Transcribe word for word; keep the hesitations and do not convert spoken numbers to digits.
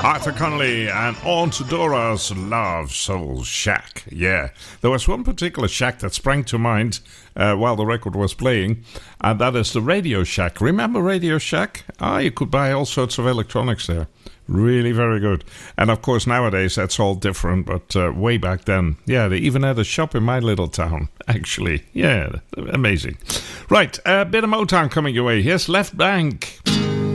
Arthur Connolly and Aunt Dora's Love Soul Shack. Yeah, there was one particular shack that sprang to mind uh, while the record was playing, and that is the Radio Shack. Remember Radio Shack? Ah, you could buy all sorts of electronics there. Really very good. And of course nowadays that's all different, but uh, way back then, yeah, they even had a shop in my little town, actually. Yeah, amazing. Right, a bit of Motown coming your way. Here's Left Bank.